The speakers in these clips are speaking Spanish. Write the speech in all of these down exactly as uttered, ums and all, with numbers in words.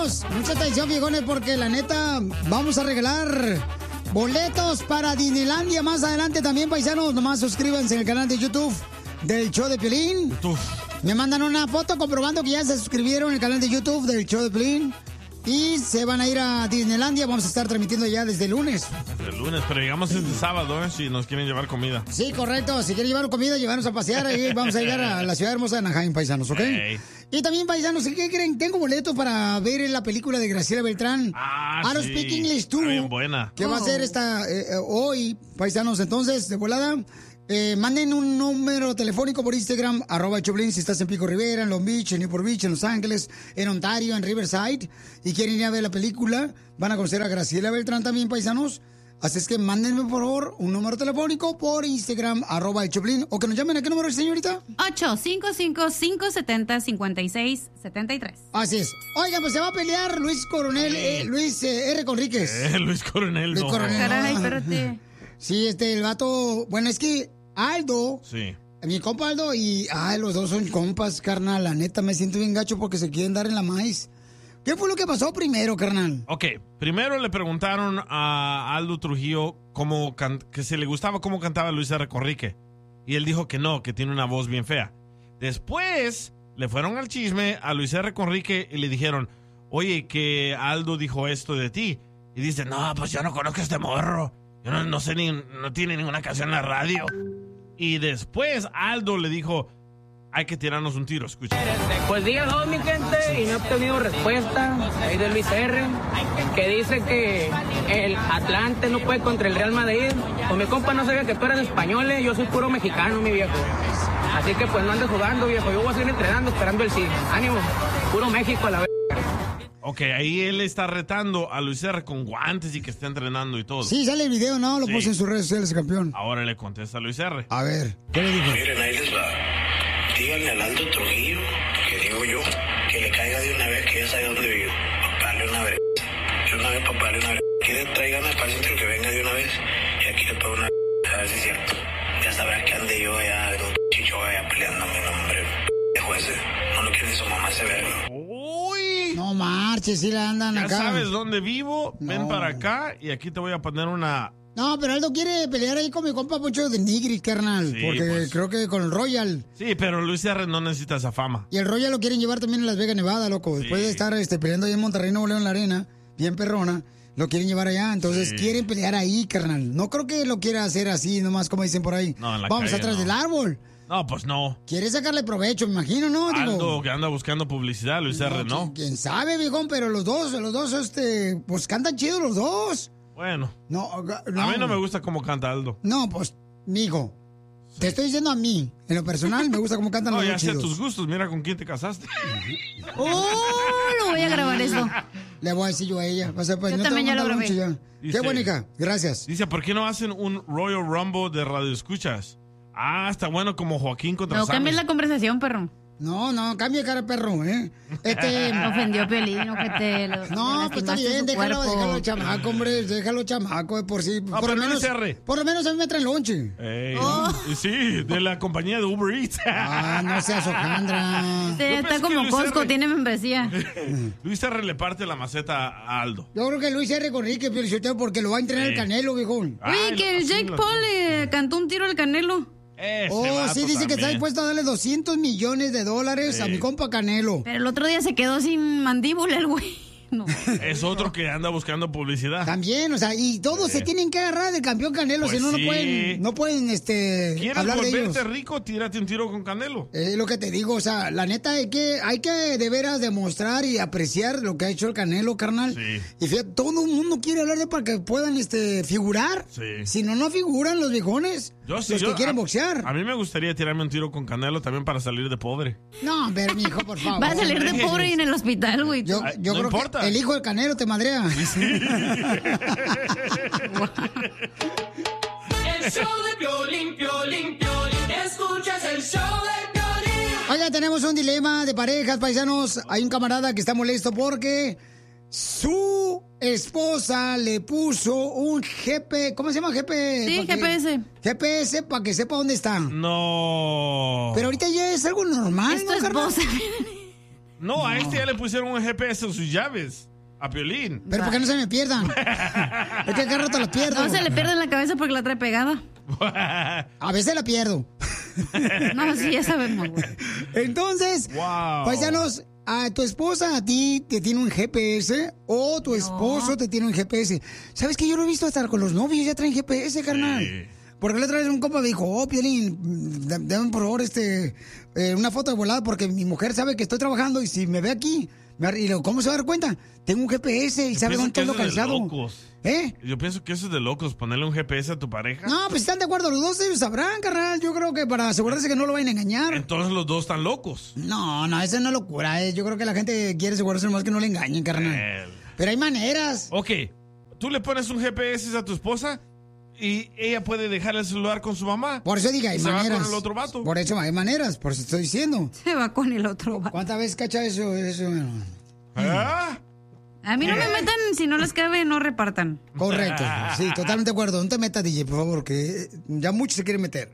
paisanos, mucha atención, viejones, porque la neta, vamos a regalar boletos para Disneylandia más adelante también, paisanos. Nomás suscríbanse en el canal de YouTube del Show de Piolín. YouTube. Me mandan una foto comprobando que ya se suscribieron al canal de YouTube del Show de Piolín. Y se van a ir a Disneylandia. Vamos a estar transmitiendo ya desde el lunes. El lunes, pero llegamos este sábado, ¿eh? Si nos quieren llevar comida. Sí, correcto. Si quieren llevar comida, llevarnos a pasear. Ahí vamos a llegar a la ciudad hermosa de Anaheim, paisanos, ¿ok? Hey. Y también, paisanos, ¿qué creen? Tengo boletos para ver la película de Graciela Beltrán. Ah, I don't sí. speak English too. Está bien buena. Que oh. va a ser esta eh, hoy, paisanos. Entonces, de volada, eh, manden un número telefónico por Instagram, arroba Choplin, si estás en Pico Rivera, en Long Beach, en Newport Beach, en Los Ángeles, en Ontario, en Riverside, y quieren ir a ver la película, van a conocer a Graciela Beltrán también, paisanos. Así es que mándenme, por favor, un número telefónico por Instagram, arroba el Choplin, o que nos llamen. ¿A qué número, señorita? ocho cinco cinco, cinco siete cero, cinco seis siete tres. Así es. Oigan, pues se va a pelear Luis Coronel, eh, Luis eh, R. Conríquez. Eh, Luis Coronel, Luis no. Coronel, Caray, no. espérate. Sí, este, el vato, bueno, es que Aldo, sí. mi compa Aldo y, ay, los dos son compas, carnal. La neta, me siento bien gacho porque se quieren dar en la maíz. ¿Qué fue lo que pasó primero, carnal? Ok, primero le preguntaron a Aldo Trujillo cómo can- que se le gustaba cómo cantaba Luis R. Conríquez. Y él dijo que no, que tiene una voz bien fea. Después le fueron al chisme a Luis R. Conríquez y le dijeron, oye, que Aldo dijo esto de ti. Y dice, no, pues yo no conozco a este morro. Yo no, no sé ni, no tiene ninguna canción en la radio. Y después Aldo le dijo, hay que tirarnos un tiro, escucha. Pues día dos, mi gente, y no he obtenido respuesta ahí de Luis R, que dice que el Atlante no puede contra el Real Madrid. Pues mi compa no sabía que tú eras español, yo soy puro mexicano, mi viejo. Así que pues no andes jugando, viejo, yo voy a seguir entrenando, esperando el sí. Ánimo, puro México a la vez. Ok, ahí él está retando a Luis R. con guantes y que está entrenando y todo. Sí, sale el video, ¿no? Lo Sí. puso en sus redes sociales, campeón. Ahora le contesta a Luis R. A ver, ¿qué le dijo? Miren, ahí les va. Díganle al Aldo Trujillo, que digo yo, que le caiga de una vez, que ya sabe dónde vivo. Paparle una vez. De una vez, paparle una vez. Quieren, traigan al paciente que venga de una vez. Y aquí le pongo una vez, a ver si es cierto. Ya sabrás que ande yo allá, de un chicho allá peleando mi nombre. De jueces. No lo quiere su mamá se ve. Uy. No marches, sí la andan Ya acá. sabes dónde vivo, No. ven para acá y aquí te voy a poner una... No, pero Aldo quiere pelear ahí con mi compa Poncho de Nigris, carnal. Sí, porque pues. creo que con el Royal. Sí, pero Luis R. no necesita esa fama. Y el Royal lo quieren llevar también a Las Vegas, Nevada, loco. Después Sí. de estar este, peleando ahí en Monterrey, Nuevo León, en la arena, bien perrona, lo quieren llevar allá. Entonces Sí. quieren pelear ahí, carnal. No creo que lo quiera hacer así, nomás como dicen por ahí. No, en la Vamos calle, atrás no. del árbol. No, pues no. Quiere sacarle provecho, me imagino, ¿no? Digo, Aldo que anda buscando publicidad, Luis R. no. ¿quién, quién sabe, viejón? Pero los dos, los dos, este, pues cantan chido los dos. Bueno, No, no. a mí no me gusta cómo canta Aldo. No, pues, mijo, te estoy diciendo a mí. En lo personal, me gusta cómo cantan No, los ya dos sé chidos. tus gustos, mira con quién te casaste. ¡Oh! Lo voy a grabar eso. Le voy a decir yo a ella. O sea, pues, Yo no te también voy a ya lo mandar grabé. mucho ya. Dice- Qué buena, hija. Gracias. Dice, ¿por qué no hacen un Royal Rumble de radio escuchas? Ah, está bueno como Joaquín contra No Sammy. cambies la conversación, perro. No, no, cambia cara de perro, ¿eh? Este... Me ofendió Piolín, ojete. lo- No, le pues está lastimaste bien, su déjalo, cuerpo. déjalo chamaco, hombre, déjalo chamaco de por sí. por pero lo menos, Luis R. por lo menos a mí me traen lonche. Ey, Oh. Sí, de la compañía de Uber Eats. Ah, no seas hojandra. Sí, Yo está pensé que como Luis Costco, R. tiene membresía. Luis R. le parte la maceta a Aldo. Yo creo que Luis R. Conrique, Piolichotelo, porque lo va a entrenar Sí. el Canelo, viejón. Ay, Oye, que el así Jake lo- Paul le cantó un tiro al Canelo. Ese Oh, vato sí, dice que está también. dispuesto a darle doscientos millones de dólares a Sí. mi compa Canelo. Pero el otro día se quedó sin mandíbula el güey. No. Es otro que anda buscando publicidad. También, o sea, y todos Sí. se tienen que agarrar del campeón Canelo, Pues si no, sí. no pueden, no pueden, este, ¿Quieres hablar de ellos. volverte rico? Tírate un tiro con Canelo. Es lo que te digo, o sea, la neta hay que, hay que de veras demostrar y apreciar lo que ha hecho el Canelo, carnal. Sí. Y fíjate, todo el mundo quiere hablar de para que puedan, este, figurar. Sí. Si no, no figuran los viejones. Yo sí, los yo- que quieren a- boxear. A mí me gustaría tirarme un tiro con Canelo también para salir de pobre. No, pero mijo, por favor. Va a salir de pobre y en el hospital, güey. Yo, Ay, yo no creo importa. que el hijo del Canelo te madrea. El show de Piolín, Piolín, Piolín. Escuchas el show de Piolín. Oiga, tenemos un dilema de parejas, paisanos. Hay un camarada que está molesto porque su esposa le puso un G P... ¿Cómo se llama? G P... Sí, ¿pa' qué? G P S. G P S para que sepa dónde está. No. Pero ahorita ya es algo normal, Es tu ¿no, carnal? esposa. No, a este ya le pusieron un G P S en sus llaves. A Piolín. Pero ¿por qué no se me pierdan? Es que cada rato la pierdo. No, se le pierde en la cabeza porque la trae pegada. A veces la pierdo. No, sí, ya sabemos, güey. Entonces, wow. paisanos, a tu esposa a ti te tiene un G P S o tu esposo no. te tiene un G P S. ¿Sabes que yo lo he visto hasta con los novios? Ya traen G P S, carnal. Sí. Porque la otra vez un compa me dijo, oh, Piolín, dame por favor este, eh, una foto de volada porque mi mujer sabe que estoy trabajando y si me ve aquí, me, y le, ¿cómo se va a dar cuenta? Tengo un G P S y yo sabe dónde estoy localizado. De locos. ¿Eh? Yo pienso que eso es de locos, ponerle un G P S a tu pareja. No, pues están de acuerdo, los dos ellos sabrán, carnal. Yo creo que para asegurarse que no lo vayan a engañar. Entonces los dos están locos. No, no, esa no es locura. Eh. Yo creo que la gente quiere asegurarse más que no le engañen, carnal. El... Pero hay maneras. Ok, tú le pones un G P S a tu esposa y ella puede dejar el celular con su mamá. Por eso diga, hay se maneras. Se va con el otro vato. Por eso hay maneras, por eso estoy diciendo. Se va con el otro vato. ¿Cuántas veces cacha eso? eso ¿Ah? A mí no me metan, si no les cabe, no repartan. Correcto, sí, totalmente de acuerdo. No te metas, D J, por favor, que ya muchos se quieren meter.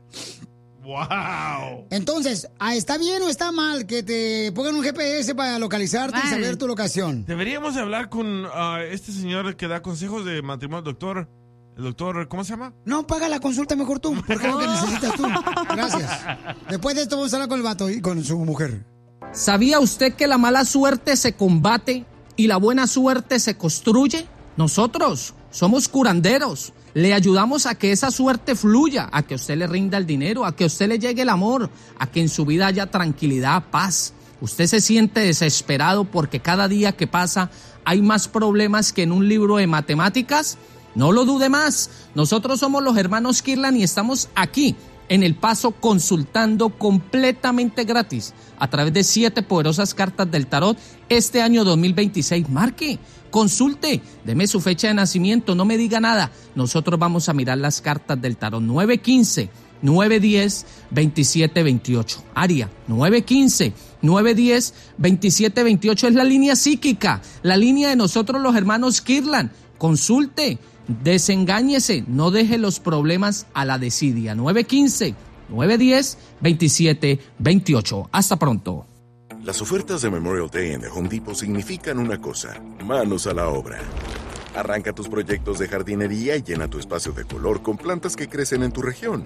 ¡Wow! Entonces, ¿está bien o está mal que te pongan un G P S para localizarte vale. y saber tu locación? Deberíamos de hablar con uh, este señor que da consejos de matrimonio, doctor. El doctor, ¿cómo se llama? No, paga la consulta mejor tú, porque es lo que necesitas tú. Gracias. Después de esto vamos a hablar con el vato y con su mujer. ¿Sabía usted que la mala suerte se combate y la buena suerte se construye? Nosotros somos curanderos. Le ayudamos a que esa suerte fluya, a que usted le rinda el dinero, a que a usted le llegue el amor, a que en su vida haya tranquilidad, paz. Usted se siente desesperado porque cada día que pasa hay más problemas que en un libro de matemáticas. No lo dude más. Nosotros somos los hermanos Kirlan y estamos aquí en El Paso consultando completamente gratis a través de siete poderosas cartas del tarot este año dos mil veintiséis. Marque, consulte, deme su fecha de nacimiento, no me diga nada. Nosotros vamos a mirar las cartas del tarot. nueve uno cinco, nueve uno cero, dos siete dos ocho. Área nueve uno cinco, nueve uno cero, dos siete dos ocho es la línea psíquica, la línea de nosotros los hermanos Kirlan. Consulte, desengáñese, no deje los problemas a la desidia. nueve uno cinco, nueve uno cero, dos siete dos ocho. Hasta pronto. Las ofertas de Memorial Day en The Home Depot significan una cosa: manos a la obra. Arranca tus proyectos de jardinería y llena tu espacio de color con plantas que crecen en tu región.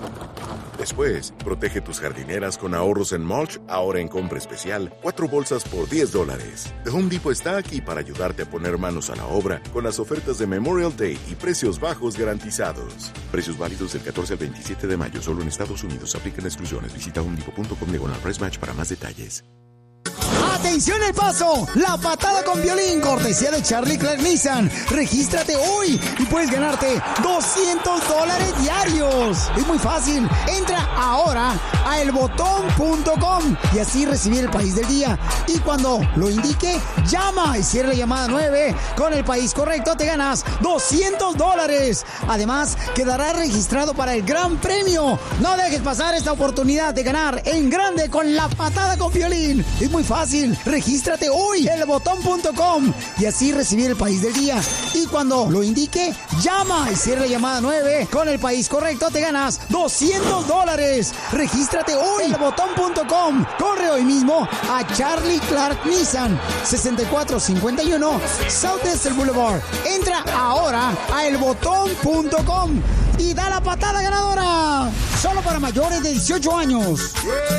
Después, protege tus jardineras con ahorros en mulch, ahora en compra especial, cuatro bolsas por diez dólares. The Home Depot está aquí para ayudarte a poner manos a la obra con las ofertas de Memorial Day y precios bajos garantizados. Precios válidos del catorce al veintisiete de mayo, solo en Estados Unidos. Aplican exclusiones. Visita home depot punto com diagonal price match para más detalles. ¡Atención El Paso! La patada con violín, cortesía de Charlie Clark Nissan. Regístrate hoy y puedes ganarte doscientos dólares diarios. Es muy fácil. Entra ahora a el botón punto com y así recibir el país del día. Y cuando lo indique, llama y cierra la llamada nueve. Con el país correcto te ganas doscientos dólares. Además, quedará registrado para el gran premio. No dejes pasar esta oportunidad de ganar en grande con la patada con violín. Es muy fácil. Regístrate hoy en el botón punto com y así recibir el país del día. Y cuando lo indique, llama y cierra la llamada nueve. Con el país correcto te ganas doscientos dólares. Regístrate hoy en el botón punto com. Corre hoy mismo a Charlie Clark Nissan, sesenta y cuatro cincuenta y uno South Desert Boulevard. Entra ahora a el botón punto com y da la patada ganadora. Solo para mayores de dieciocho años.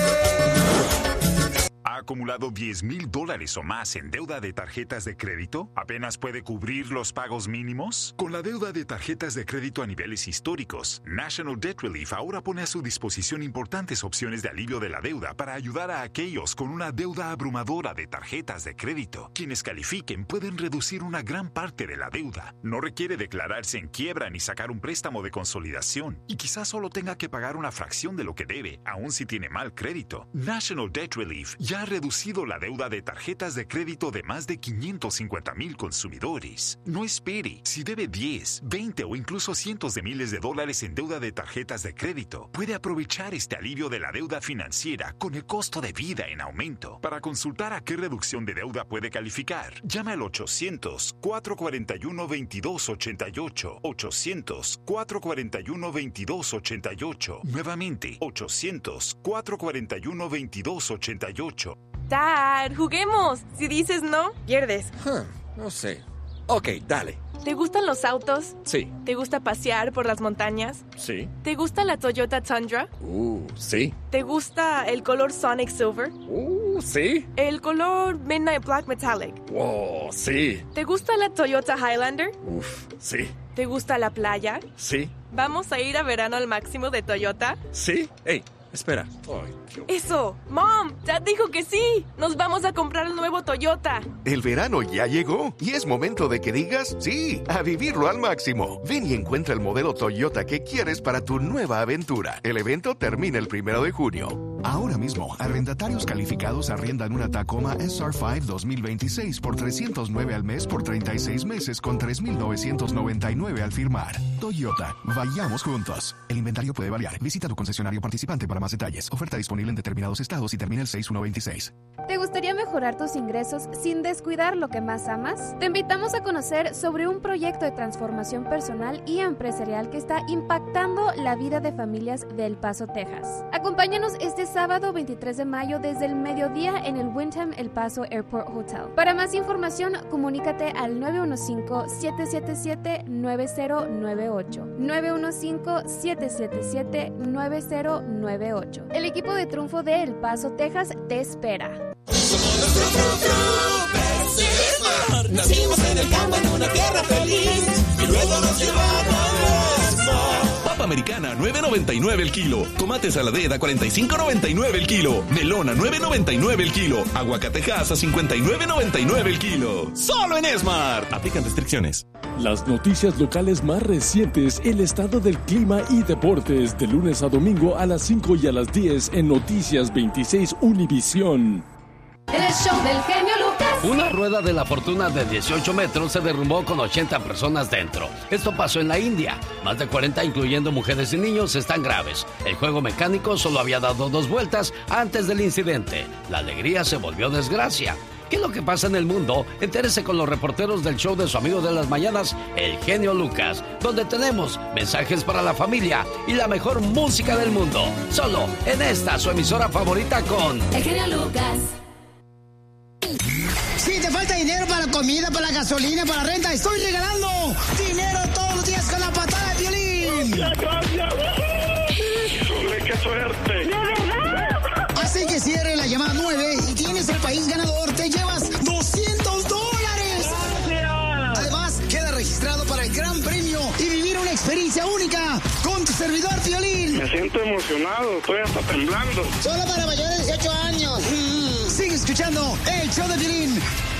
¿Ha acumulado diez mil dólares o más en deuda de tarjetas de crédito? ¿Apenas puede cubrir los pagos mínimos? Con la deuda de tarjetas de crédito a niveles históricos, National Debt Relief ahora pone a su disposición importantes opciones de alivio de la deuda para ayudar a aquellos con una deuda abrumadora de tarjetas de crédito. Quienes califiquen pueden reducir una gran parte de la deuda. No requiere declararse en quiebra ni sacar un préstamo de consolidación. Y quizás solo tenga que pagar una fracción de lo que debe, aun si tiene mal crédito. National Debt Relief ya ha reducido la deuda de tarjetas de crédito de más de quinientos cincuenta mil consumidores. No espere. Si debe diez, veinte o incluso cientos de miles de dólares en deuda de tarjetas de crédito, puede aprovechar este alivio de la deuda financiera con el costo de vida en aumento. Para consultar a qué reducción de deuda puede calificar, llame al ochocientos, cuatro cuatro uno, veintidós ochenta y ocho. ochocientos, cuatro cuatro uno, veintidós ochenta y ocho. Nuevamente, ochocientos, cuatro cuatro uno, veintidós ochenta y ocho. Dad, juguemos. Si dices no, pierdes. Huh, no sé. Ok, dale. ¿Te gustan los autos? Sí. ¿Te gusta pasear por las montañas? Sí. ¿Te gusta la Toyota Tundra? Uh, sí. ¿Te gusta el color Sonic Silver? Uh, sí. ¿El color Midnight Black Metallic? Wow, sí. ¿Te gusta la Toyota Highlander? Uf, sí. ¿Te gusta la playa? Sí. ¿Vamos a ir a verano al máximo de Toyota? Sí. Hey, espera. Ay, Dios. Eso. Mom, Dad dijo que sí. Nos vamos a comprar el nuevo Toyota. El verano ya llegó y es momento de que digas sí, a vivirlo al máximo. Ven y encuentra el modelo Toyota que quieres para tu nueva aventura. El evento termina el primero de junio. Ahora mismo, arrendatarios calificados arriendan una Tacoma S R cinco dos mil veintiséis por trescientos nueve al mes por treinta y seis meses con tres mil novecientos noventa y nueve al firmar. Toyota, vayamos juntos. El inventario puede variar. Visita tu concesionario participante para más detalles. Oferta disponible en determinados estados y termina el seis uno veintiséis. ¿Te gustaría mejorar tus ingresos sin descuidar lo que más amas? Te invitamos a conocer sobre un proyecto de transformación personal y empresarial que está impactando la vida de familias de El Paso, Texas. Acompáñanos este sábado veintitrés de mayo desde el mediodía en el Wyndham El Paso Airport Hotel. Para más información, comunícate al nueve uno cinco, siete siete siete, nueve cero nueve ocho. nueve uno cinco, siete siete siete, nueve cero nueve ocho. El equipo de triunfo de El Paso, Texas te espera. Nacimos en el campo en una tierra feliz y luego nos llevaron a Esmar. Papa americana nueve noventa y nueve el kilo. Tomate saladera cuarenta y cinco noventa y nueve el kilo. Melona nueve noventa y nueve el kilo. Aguacatejas a cincuenta y nueve noventa y nueve el kilo. Solo en Esmar. Aplican restricciones. Las noticias locales más recientes, el estado del clima y deportes de lunes a domingo a las cinco y a las diez en Noticias veintiséis Univisión. El show del genio Lucas. Una rueda de la fortuna de dieciocho metros se derrumbó con ochenta personas dentro. Esto pasó en la India. Más de cuarenta, incluyendo mujeres y niños, están graves. El juego mecánico solo había dado dos vueltas antes del incidente. La alegría se volvió desgracia. ¿Qué es lo que pasa en el mundo? Entérese con los reporteros del show de su amigo de las mañanas, el genio Lucas, donde tenemos mensajes para la familia y la mejor música del mundo. Solo en esta, su emisora favorita con... El genio Lucas. Si te falta dinero para la comida, para la gasolina, para la renta, estoy regalando dinero todos los días con la patada de Piolín. ¡Gracias, gracias! ¡Híjole, qué suerte! ¡De verdad! Así que cierre la llamada nueve y tienes el país ganador. Te llevas doscientos dólares. ¡Gracias! Además, queda registrado para el gran premio y vivir una experiencia única con tu servidor Piolín. Me siento emocionado, estoy hasta temblando. Solo para mayores de dieciocho años. Mm. Sigue escuchando el show de Piolín.